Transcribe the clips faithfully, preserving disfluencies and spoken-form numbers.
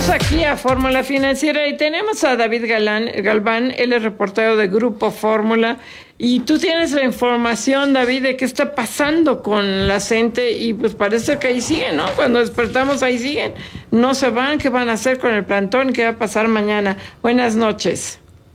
Aquí a Fórmula Financiera y tenemos a David Galán, Galván, él es reportero de Grupo Fórmula y tú tienes la información, David, de qué está pasando con la gente y pues parece que ahí siguen, ¿no? Cuando despertamos ahí siguen, no se van, ¿qué van a hacer con el plantón? ¿Qué va a pasar mañana? Buenas noches.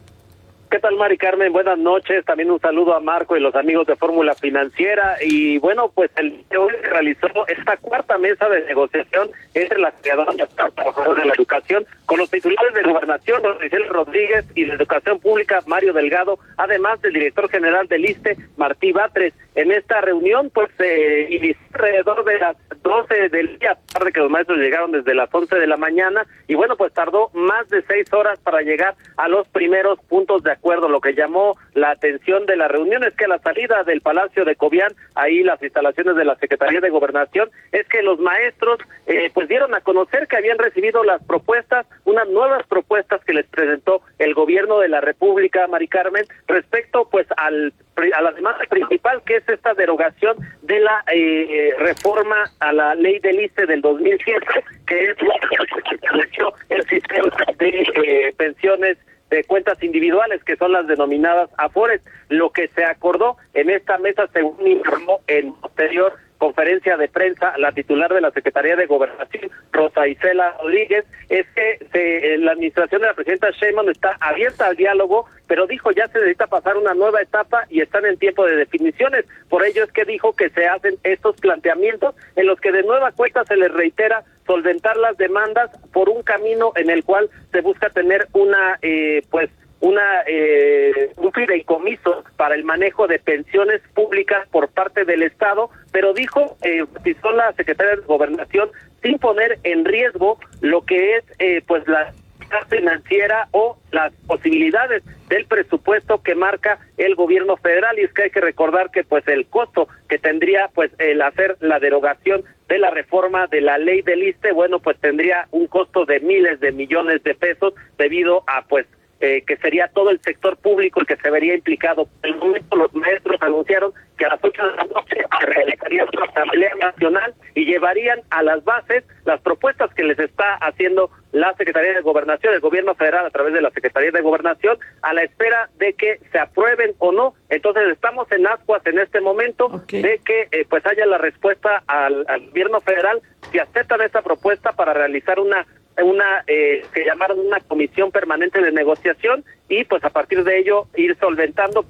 ¿Qué tal, Mari Carmen? Buenas noches. También un saludo a Marco y los amigos de Fórmula Financiera. Y bueno, pues el día de hoy se realizó esta cuarta mesa de negociación entre las ciudadanas y los trabajadores de la educación con los titulares de Gobernación, Rosicel Rodríguez, y de Educación Pública, Mario Delgado, además del director general del ISSSTE, Martí Batres. En esta reunión, pues, eh, inició alrededor de las doce del día, tarde que los maestros llegaron desde las once de la mañana, y bueno, pues tardó más de seis horas para llegar a los primeros puntos de acuerdo. Lo que llamó la atención de la reunión es que a la salida del Palacio de Cobián, ahí las instalaciones de la Secretaría de Gobernación, es que los maestros eh, pues dieron a conocer que habían recibido las propuestas, unas nuevas propuestas que les presentó el gobierno de la República, Mari Carmen, respecto pues al a la demanda principal, que es esta derogación de la eh, reforma a la ley del ISSSTE del dos mil siete, que es la que estableció el sistema de eh, pensiones de cuentas individuales, que son las denominadas AFORES. Lo que se acordó en esta mesa, según informó en posterior conferencia de prensa la titular de la Secretaría de Gobernación, Rosa Isela Rodríguez, es que se, la administración de la presidenta Sheinbaum está abierta al diálogo, pero dijo ya se necesita pasar una nueva etapa y están en tiempo de definiciones. Por ello es que dijo que se hacen estos planteamientos en los que de nueva cuenta se les reitera solventar las demandas por un camino en el cual se busca tener una eh, pues una eh, un fideicomiso para el manejo de pensiones públicas por parte del Estado, pero dijo, eh, citó la Secretaría de Gobernación, sin poner en riesgo lo que es eh, pues la financiera o las posibilidades del presupuesto que marca el gobierno federal. Y es que hay que recordar que pues el costo que tendría pues el hacer la derogación de la reforma de la ley del ISSSTE, bueno, pues tendría un costo de miles de millones de pesos debido a pues Eh, que sería todo el sector público el que se vería implicado. Por el momento los maestros anunciaron que a las ocho de la noche se realizaría una asamblea nacional y llevarían a las bases las propuestas que les está haciendo la Secretaría de Gobernación, el gobierno federal a través de la Secretaría de Gobernación, a la espera de que se aprueben o no. Entonces estamos en ascuas en este momento, okay, de que eh, pues haya la respuesta al, al gobierno federal si aceptan esta propuesta para realizar una una eh, que llamaron una comisión permanente de negociación y pues a partir de ello ir solventando